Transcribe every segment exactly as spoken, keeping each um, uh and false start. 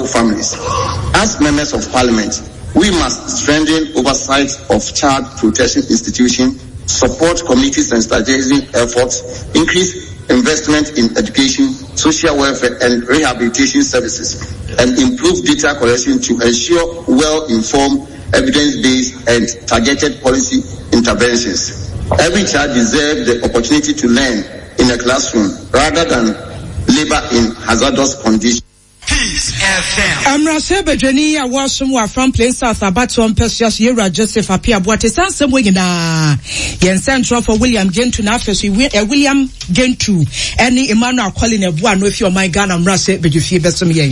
vulnerable families. As members of parliament, we must strengthen oversight of child protection institutions, support community sensitization efforts, increase investment in education, social welfare and rehabilitation services, and improve data collection to ensure well-informed, evidence-based and targeted policy interventions. Every child deserves the opportunity to learn in a classroom rather than labor in hazardous conditions. Amra Sebe Jenny, I was somewhere from Plain South about to Pesias Yera Joseph Apia Boate Sansa Wigina. Yen Central for William Gentu Nafes, William Gentu, any Emmanuel calling a one with your my gun, Amra Sebe Jufi Besum Yen.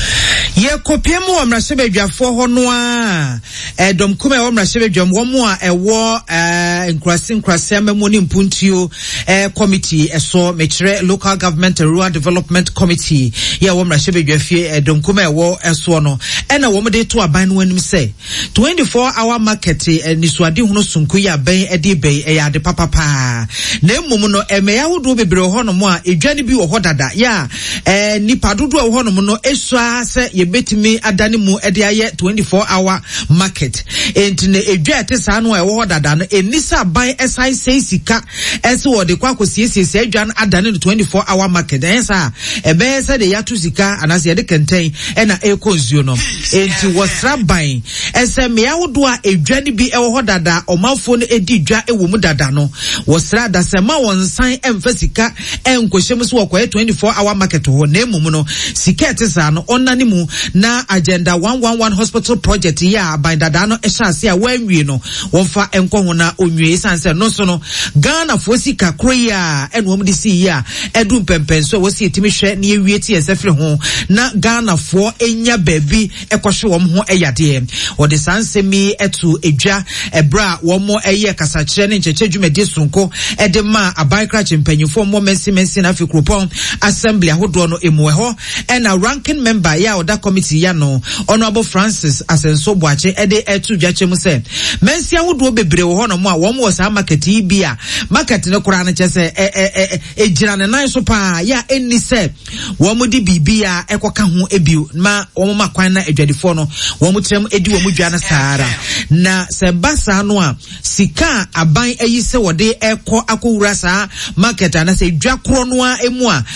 Ye Copiamo, Amra Sebe Jafo Honua, Edom Kume Omra Sebe Jam, one more a war, in Crossing Crasema Munim Puntio, a committee, a so Metre Local Government and Rural Development Committee. Ye Omra Sebe Jafie, Edom Kume. Wo eswono ena wo mede to aban no anim say twenty-four hour market e nisuade hono sunku ya ben e de ben e ya de papa pa na emum no emeya hodo bebre ho no mo a edwane bi wo ho dada ya eh nipa dodo wo no mo no esua se ye betimi adane mu e de aye twenty-four hour market entine edwa te sa no e wo ho dada no enisa ban esai sei sika ese wo de kwa kosiesie se edwan adane no twenty-four hour market ensa ebe se de ya tu sika anase de kenten ena ekonzio no enti wasra ban ese mea wodo a edwane bi ewo ho dada omafo no edi dwa ewo mu dada no wasra da se ma wonsan emfasika enkohyem so wakoye twenty-four hour market ho na emum no sika etesa no onane mu na agenda one eleven hospital project ya ban dada no ehase a wanwie no wonfa enko ho na onwie sanse no so no Ghana fo sika kroya eno mu de si ya edu pempen so wo si etimi hwe na ewie ti esefre ho na Ghana fo enya baby ekwohwe wom ho eyade o de sansemi etu edwa ebra wom eye kasakire ne ncheche dwumade sunko ede ma abankra chempanyifo mo mensi mensi na fikropon assembly ahodo no emwe ho ena ranking member ya oda committee ya no honorable Francis Asenso Boache ede etu dwachem se mensi ahodo bebre ho no mo a wom wo sa market yi bia market ne kura na chese e e ejira ne nan so pa ya eni se wom di bibia ekoka ho ebi ma omo makwan na edwadifo no wo mutrem edi wo mudwa na saara na se basa no a sika aban ayi se wode ekọ akowura saa market na se edwakro no a emu a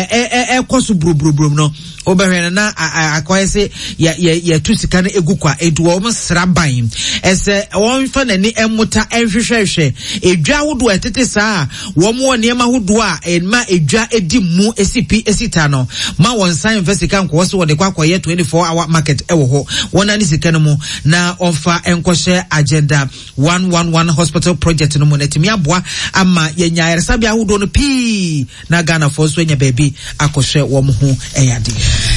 eh ekoso brubrubrum no obehwe na akoyese ya ya tu sika na egukwa eduwo omo sraban ese won fa nani emuta enhwehwehwe edwa wodo etete saa wo mo niema hodo a enma edwa edi mu esipi esita no ma won san investika nko so wode kwa koye twenty-four hour market ewo ho wona ni sika no mu na onfa enkohye agenda one eleven hospital project no mu natimi aboa ama yenya yeresabia hodo no pi na Ghana for so nya baby akohye wo mo ho eyade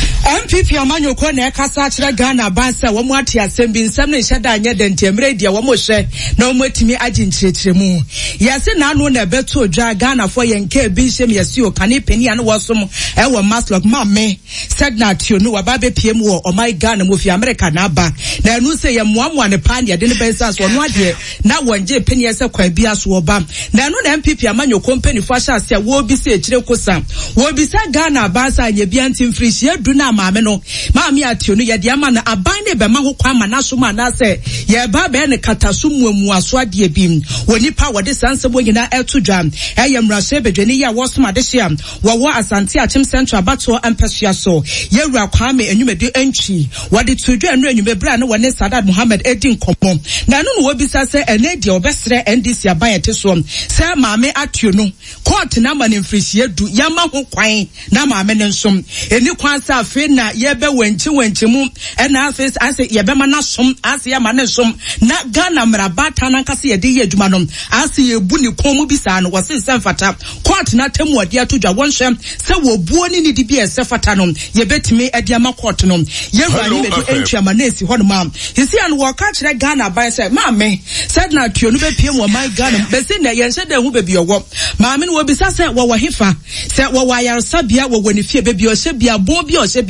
M P P amanyo ko na ekasa akire Ghana bansa wo mu ate asem bi nsem ne hyeda anya dentemre dia wo mo hwe na wo matimi aginkyerkyere mu yase na anu na beto dwa Ghana for yenka bi hyem yase o kane pani ane wo som e wo maslok mamme signatio no wa ba be piem wo o my Ghana mo fi America na ba na anu se ye moamoa ne pan de ne bensa so no ade na wonje pani ese kwa bia so oba na anu na M P P amanyo company fo ahya se wo bi se ekire kosa wo bi sa Ghana bansa anya bia ntim frish ye du na maame no maame atio no ye de ama na aban ne be ma ho kwa ma na so ma na se ye ba be ne kataso muamu aso ade bi woni pa wode sansebo nyina eto dwa eye mrase bedwani ya wo soma de hia wo wo asante achim central bato ampesua so ye wura kwame enwumede entwi wode to dwa anu enwume bra ne wone Sadat Mohammed edin komo na no no wo bisa se ene de obesre N D C aban ete so se maame atio no court na ma ne mfrihie du ya ma ho kwan na maame ne nsom eni kwan sa afi na yebe wenchi wenchi mu ena afi ase yebe ma na som ase ya ma ne som na Ghana mrabata na nkase ye de ye adwuma no ase ye bu ni kon mu bisa no wose se mfata court na temu ade atodwa wonhwe se wo buo ni ni di bi ese fata no ye betimi ade ama court no ye rani medu entry ama na esi hono ma yesi an wo ka kire Ghana ban se ma me said na tuo no be piem wo my Ghana be se na ye nse da hu be bi owo ma me no wo bisa se wo wo hefa se wo wa yarsabia wo woni fie be bi o hye bia bo bi o hye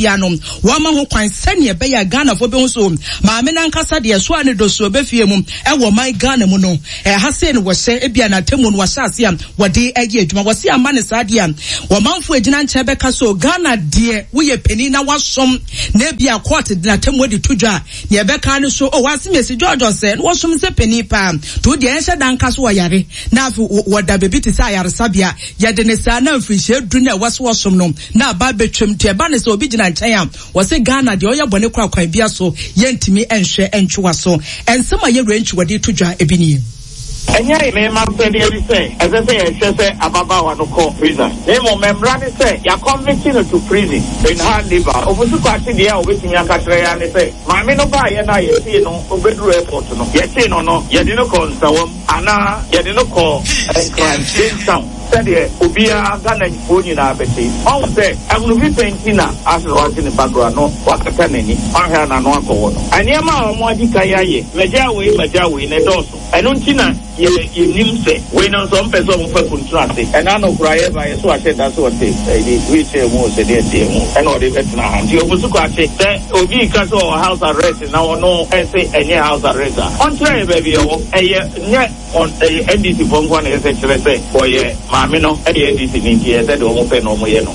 bia no wama ho kwan sɛne be ya Ghana fo be ho so maame na nkasa de so ane do so be fie mu e wo man Ghana mu no e ha se no wo se e bia na temu no wo hyase am wo de agi adwuma wo se ama ne saa de am wo manfo agina nche be ka so Ghana de wo ye pani na wasom na bia court de na temu de tudwa ne be ka ne so o wase mesi George se wo som se pani pa to de enhye dan ka so wo yare na afi wo da bebi ti sa yare sabia ye de ne sa na mfiri hye du na waso wasom no na ba betwem te ba ne se obi gina nchen am wo se Ghana de oye bone kwa kwan bia so ye ntimi enhwe entwa so ensema ye range wode tudwa ebini Enya me ma pe dey say as I say I say ababa wa no call prison they mo memra dey say ya convicted to prison in hard labor obusu kwati dey obetimi akatre ya ne say ma me no ba ye na ye see no obedru airport no ye see no no ye dey no call nsawam ana ye dey no call crime town said obia Ghana phone na abeti on say amunu bi pentina as what in the background no wakata nani ahia na no akowo no aniema omo adika yaye meja we meja we ne doso eno ntina ye ye nim say we no some person mo fa contract and na no kura ye ba ye so ahye da so te we say mo se dey dey mo eno dey betina hand you obusu kwa say obi ka so house arrest na no say any house arrest on try baby o eye nye on N D C bongwa na say say for ye amino e dey N D C ninki e say do mo pe no mo ye no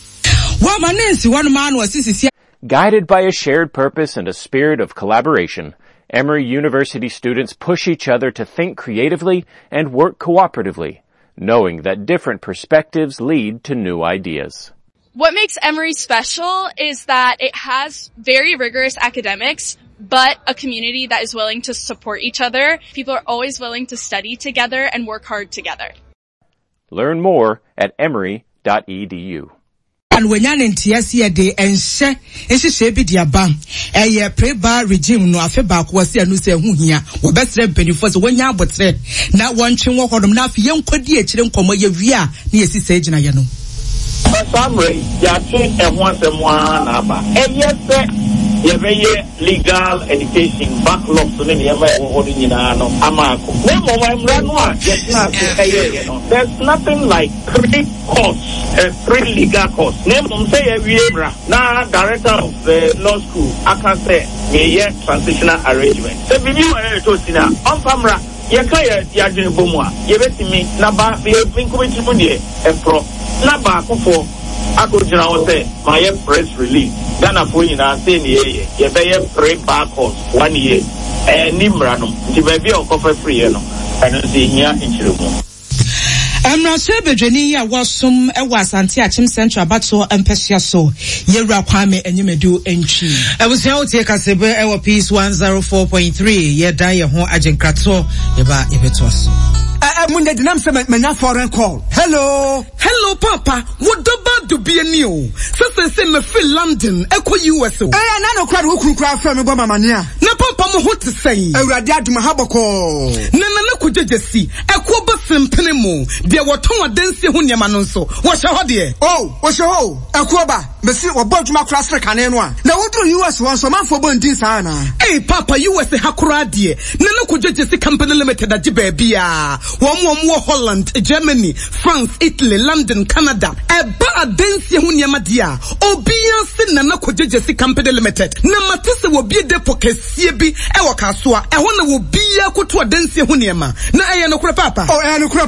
wa manensi one man was sisi. Guided by a shared purpose and a spirit of collaboration, Emory University students push each other to think creatively and work cooperatively, knowing that different perspectives lead to new ideas. What makes Emory special is that it has very rigorous academics, but a community that is willing to support each other. People are always willing to study together and work hard together. Learn more at emory dot e d u. And when yan entiasi de enhye enhye bi dia ba eye pre-bar regime no afe ba ko se anu se hu hia wo betre benefo se wonya abotre na wontwe wo hodom na afi yenkodi akire nkomo ye wi a na yesi se gina ye no Samre ya tin e ho asem wa na ba eye se ye legal education backlog so ne ye ba wo hodi nyina no amako na mo wa mra no a ye na se eye no there's nothing like three course a three legal course ne mo say ye wi mra na director of the law school aka say me ye transitional arrangement se bibi wa e to sina on famra ye ka ye ya dwen bomu a ye betimi na ba be nkomiti mu de e pro na ba akofo akojina wo say my press release Ghana for nyina say ne ye ye be ye pre back course one year eh ni mra no nti ba bi o kofa free no eno se hia nchiremu Amra sebedwani ya wasum e wasante achim central bato empesua so yewura kwame enyemedu entwi ebusia otie kasebe e wo peace one oh four point three ye dan ye ho agenkrato ye ba ye beto so eh munde dinam se manya foreign call. Hello hello papa what about do be any o se se me fi London e ko U S o eh na no kwade wo kunkura fra me bo mamania na papa mo ho te sei awurade aduma haboko na na na ko jejesi e ko ba sempene mo de woton adansi ho niam no so wo hye ho de oh wo hye ho e ko ba me si wo ba dwuma kura sre kane no a na wodru U S won so manfo bo ndin sa na eh papa U S hakura de na na ko jejesi company limited agi ba bia wo mo mo Holland, Germany, France, Italy, London, Canada. E ba adansi ho niam de a obia se na na ko jejesi company limited na matese wo bie depo kesie bi e wo kasoa e ho na wo bia koto adansi ho niam na eye no kura papa oh e no kura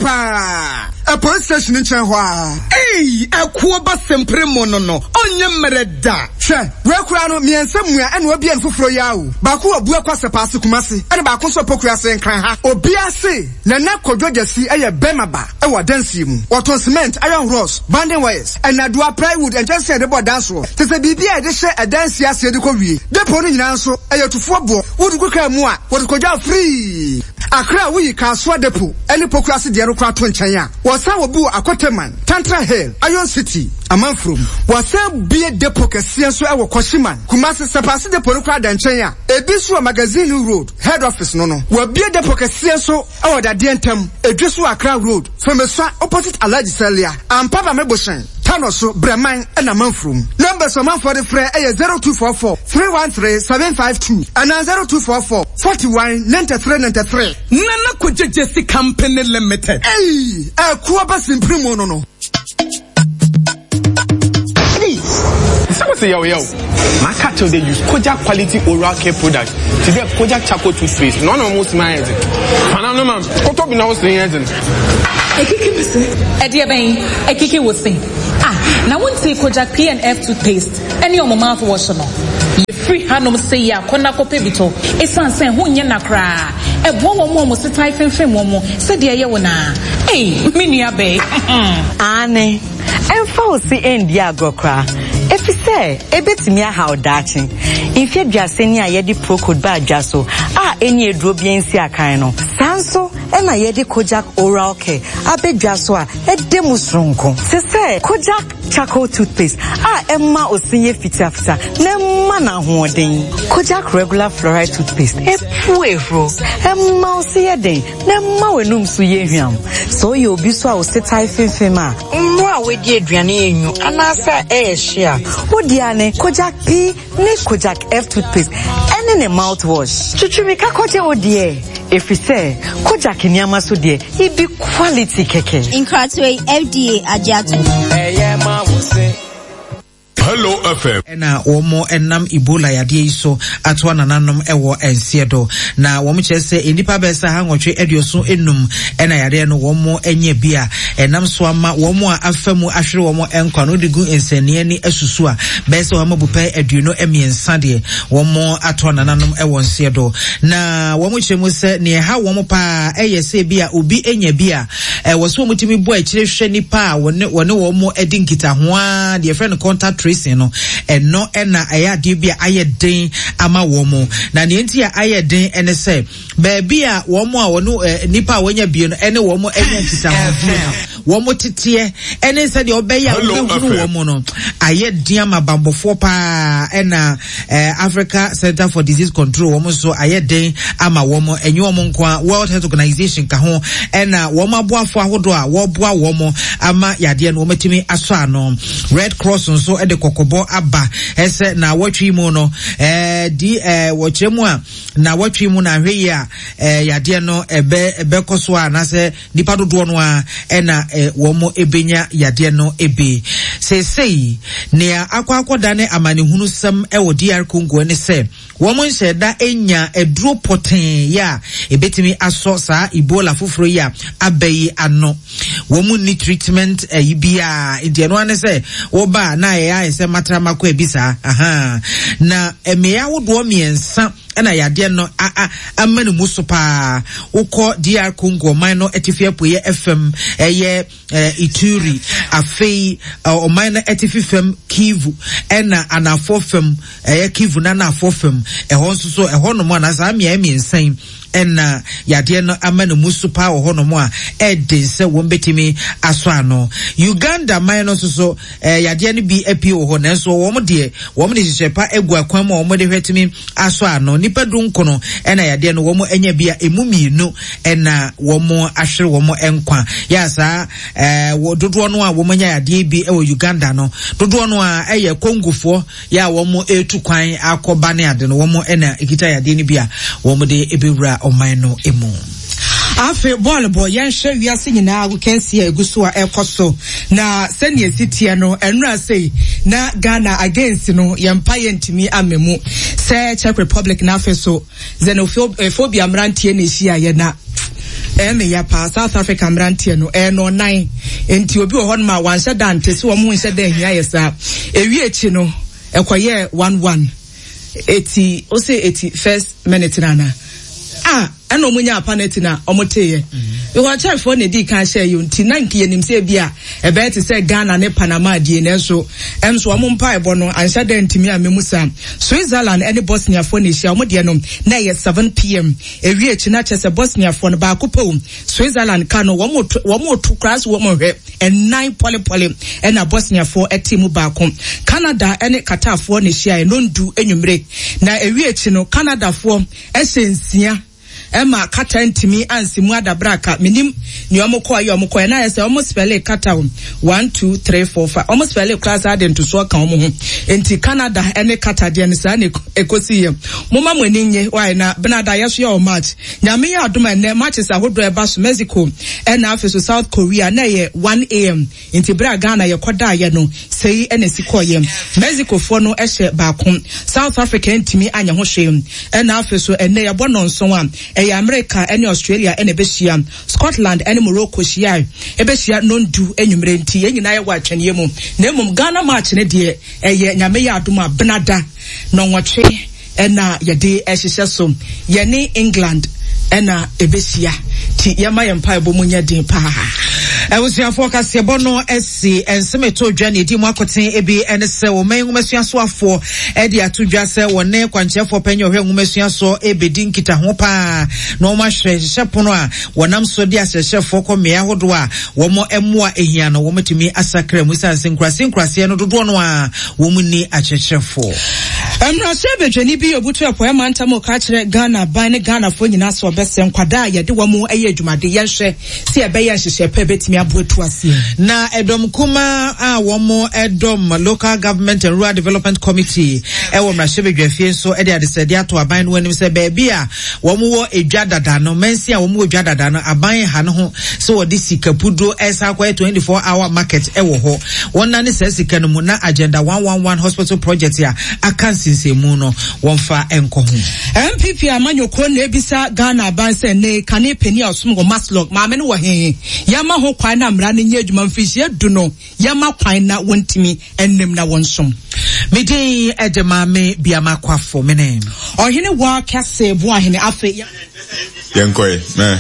pa a police station in Chenhua eh e ko ba sempre mo no no onye mereda hwe we kura no miensa mua e na obia no foforo ya o ba ko abu akwase paase kumase e na ba ko so pokua se nkran ha obia se na na kodwojasi e ye bemaba e wo dansi mu wato cement iron rods banding wires and na do plywood and just say the board dance ro te se bibia e de hye e dansi ase de ko wie depo no nyina nso e ye tufo bo wodu ko ka mu a wodu ko ja free akra wi ka so depo ene pokua se de ro kwa to nchen a wasa wobu akoteman Tantra Hill Iron City amanfrom wasa bie depo kese so e wo Koshiman Kumasi sepase depo ro kwa da nchen a ebi so magazine road head office no no wa bie depo kese so e wo da de ntam edweso Accra road Femesa opposite Alaji Celia ampaba meboshen Tanoso Breman and amanfrom numbers of man for the free e zero two four four three one three seven five two and zero two four four forty-one ninety-three ninety-three Nana ko jejesi company limited eh e ko ba simpre mo no no please say yo yo. My cattle they use Kojak quality oral care products. Today Kojak charcoal toothpaste. None of most my engine. Panano man, what up in our engine? Ekiki bisi. Edia ben, Ekiki was saying. Ah, now won't say Kojak P and F toothpaste. Any of my mouth wash no. You free hanum say ya kona ko pebito. Esan sen hu nya nakra. E bo wo mo mo se tai fenfen wo mo. Se de ye wona. Eh, me nua be. Ane. Emfa o si endi agokra. Efi se, ebetimi aha odachi. Ifye dwaseni a yedi procode ba adwaso. A eni eduro biensi akan no. Sanso ena yedi Kojak oral care. Abe dwaso a edemu sronko. Se se Kojak charcoal toothpaste. A emma osinye fita fita. Nemma na hoden. Kojak regular fluoride toothpaste. Efu efro. Emma osiye den. Nemma wenum su ye hwam. So ye obi so a osetai fenfema. Mwa wedi aduane enyu. Anasa e share. Odiane Kojak P ne Kojak F toothpaste ene ne mouthwash chuchumika koje odie efise Kojak nyama so die ibi quality keke Inkratwe F D A ajato eye ma wo se Hello F M. Na womo enam Ebola yade iso atwa nananom ewo ensiedo na womo chese enipa besa ha nwotwe edioso enum ena yade no womo enye bia enam so ama womo a afamu ahwere womo enkwa no digu ensanie ni asusu a besa womo bupai aduno emiensa de womo atwa nananom ewo ensiedo na womo chemu se ne ha womo pa eyese bia obi enye bia e woso mutimi bo a kire hwe nipa wone wone womo edinkita ho a de friend contact tracing no eno ena aya de bia ayeden ama womo na ne enti a ayeden ene se baabi a womo a wono nipa a wonya bie no ene womo enya nkita ho womo tete ene se de obeya wohunu womo no ayeden ama bambofo pa ena Africa Center for Disease Control womo so ayeden ama womo enye womo nkwa World Health Organization ka ho ena womo aboafo ahodo a wo boa womo ama yade no womatimi aso ano Red Cross nso ede kokobo aba ese na watwi mu no eh di eh wochemu a na watwi mu na hwe ya eh yade no ebe ebe koso a na se nipa dodo no a ena eh, womo ebenya yade no ebe sesei ne akwa akoda ne amanehunu sam e wo D R Congo ne se womo nsheda enya eduro poten ya ebetimi aso sa Ebola foforo ya abayi ano womo ni treatment eh, ibia ide no ane se wo ba na ya ese matra makọ ebisa aha na emeya wodo miensa na yade no a a amanu musopa ukọ D R Congo mino etifia poye F M eye Ituri afei o mino etififem Kivu ena anafo fem eye Kivu na na afofem ehon so so ehon no na sa amia miensan ena yade no amanu musopa ho no mo a eden se wombetimi aso ano Uganda mino so so yade no bi epi ho na so wo mo de wo mo de hyepa egu akwan mo wo mo de hwetimi aso ano nipa dunkono ena yade no wo mo enya bia emuminu ena wo mo ahwere wo mo enkwa ya sa eh wo dodo no a wo mo nya yade bi e wo Uganda no dodo no a eye Kongofo ya wo mo etu kwan akoba ne ade no wo mo ena ekita yade ni bia wo mo de ebewura oman no emu afi ball boy yan hwe wiase nyina wo kensi eguso a ekoso na sene sitie no enra sei na Ghana against no yempa yentimi amemu se Czech Republic na feso xenophobia mrantie ne hia ye na ene ya pa South Africa mrantie no e no nine enti obi wo hon ma wanhye dante se wo mu nhye da hia yesa ewi echi no ekoye one one eighty o say eighty first minute nana ah eno munya apaneti na omoteye e wa chef for ne di kan share you nti na nkiye nim se bia e be te se Ghana ne Panama die na so emso omo mpa ebo no anhya da ntimi amemusa Switzerland ene Bosnia for ne hia omode no na ye seven p m e wi echi na chese Bosnia for no ba kopo Switzerland ka no wo mo to class wo mo hwe and nine pole pole ena Bosnia for etimu ba ko Canada ene Qatar for ne hia e no ndu enwumre na e wi echi no Canada for esensia Emma kata ntimi ansi mu adabraka minim ni omukọ ayi omukọ na yese omo spell kata one two three four five omo spell class aden to so kan omo ho enti Canada ene kata de ne sa ne ekosi yem moma mwani nye why na benada yeso ya match nyame ya adoma ne matches ahodo eba so Mexico ena afeso South Korea na ye one a m enti bra Ghana ye koda ye no sei ene sikọ yem Mexico fo no ehye baako South Africa ntimi anya ho hwe ena afeso ene ye bono nso a e America ene Australia ene behia Scotland ene Morocco hia e behia nondu enwumre nti ye nyina ye wa atwene mu na emum Ghana match ne de eye nyame ya adoma benada no nwotwe ena yede ehyehyɛ so ye ne England ena ebesia ti yama yempa ebomu nya din pa ewusiafo kase bono esi ensemeto dwa ne di mu akoten ebi ene se wo man ngumesuaso afo e di atodwa se wone kwanchefo panyo hwe ngumesuaso ebedi nkita ho pa na o ma hwehye pono a wonam so di ahyehefo komea hodo a wo mo emoa ehia no wo metumi asakra mu sanse nkrase nkrase no dodo no a wo mu ni ahyehefo emra se bedwani bi obutu apo e mantamo ka kire Ghana ban ne Ghana fo nyina so bese nkwada ye de wo mu eye adwumade ye hwe se ebe ye hyehye pa betimi aboatu ase na edom kuma a wo mo edom local government and rural development committee e wo mrahye bedwafie so e de adesede ato aban no anim se ba bia wo mo wo edwa dada no mensi a wo mo edwa dada no aban ha no ho so wo de sikapudo esa kwa twenty-four hour market e wo ho wonna ne se sika no mu na agenda one one one hospital project ya akansi nsemu no wonfa enko ho M P P amanyoko na ebisa Ghana ban se ne kane peni osum go maslog ma me no wo he yama ho kwan na mra ne nya adwuma mfihie du no yama kwan na wontimi ennem na wonsom mede edema me biama kwafo mene ohene wa kase bo ahene afi yenkoi me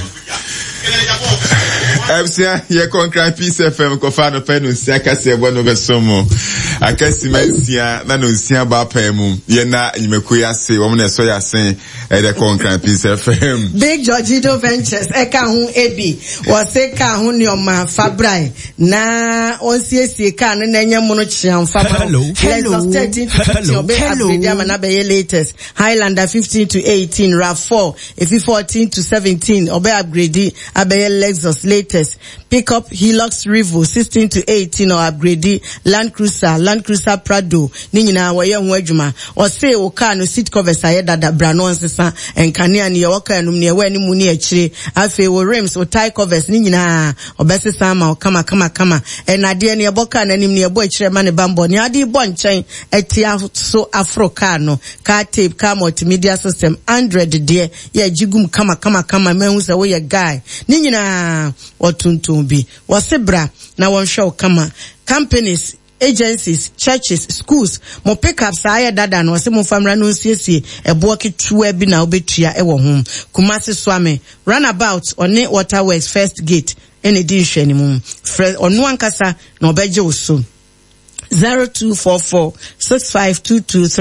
Absia ye konkra Peace F M ko fa no pe no sia kase bo no besomo akasi mansia na no sia ba pa mu ye na nyimekoya se wo na so ya sen e de konkra Peace F M Big Georgito Ventures e ka hu ebi wo se ka hu ni o ma fabrai na on siesie ka no na nya mu no chiam fabra hello thirteen to fifteen obe upgrade na be latest Highlander fifteen to eighteen R A V four if fourteen to seventeen obe upgrade abeye Lexus latest pickup Hilux Revo sixteen to eighteen or upgrade Land Cruiser Land Cruiser Prado ni nyina wo ye ho adwuma o say wo car no seat covers aye dada bra no nsesa enkane ani ye wo car no ne we ni mu ni akire afi wo rims wo tie covers ni nyina obesesa ma kama kama kama enade ne ye boka na nim ne ye bo akire ma ne bambo ne ade bo nchen etia so afro car no car tape car multimedia system one hundred de ye jigum kama kama kama mehu se wo ye guy ni nyina otuntun bi wo sebra na won show kama companies agencies churches schools mo pickups aye dada no se mo famra no siesie ebo ketua bi na obetua e wo hom Kumasi Swame runabout one Waterworks first gate ene di hwani mu onu ankasa na obeje wo so zero two four four six five two two three